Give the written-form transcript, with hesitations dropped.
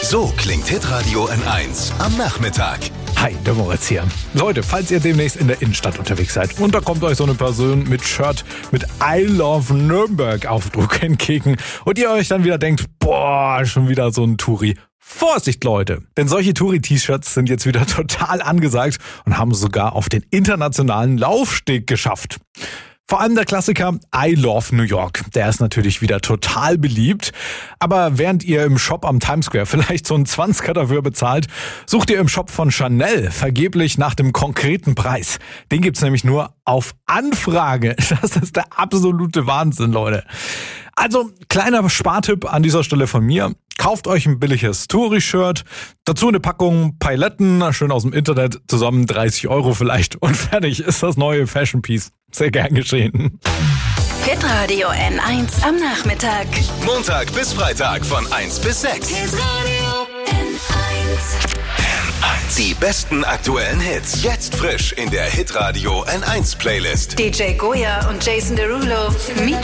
So klingt Hitradio N1 am Nachmittag. Hi, der Moritz hier. Leute, falls ihr demnächst in der Innenstadt unterwegs seid und da kommt euch so eine Person mit Shirt mit I Love Nürnberg Aufdruck entgegen und ihr euch dann wieder denkt, boah, schon wieder so ein Touri. Vorsicht, Leute, denn solche Touri-T-Shirts sind jetzt wieder total angesagt und haben sogar auf den internationalen Laufsteg geschafft. Vor allem der Klassiker I Love New York, der ist natürlich wieder total beliebt. Aber während ihr im Shop am Times Square vielleicht so einen 20er dafür bezahlt, sucht ihr im Shop von Chanel vergeblich nach dem konkreten Preis. Den gibt's nämlich nur auf Anfrage. Das ist der absolute Wahnsinn, Leute. Also, kleiner Spartipp an dieser Stelle von mir. Kauft euch ein billiges Touri-Shirt, dazu eine Packung Pailetten, schön aus dem Internet, zusammen 30 € vielleicht und fertig ist das neue Fashion-Piece. Sehr gern geschehen. Hitradio N1 am Nachmittag. Montag bis Freitag von 1 bis 6. Hitradio N1. Die besten aktuellen Hits. Jetzt frisch in der Hitradio N1 Playlist. DJ Goya und Jason Derulo. Meet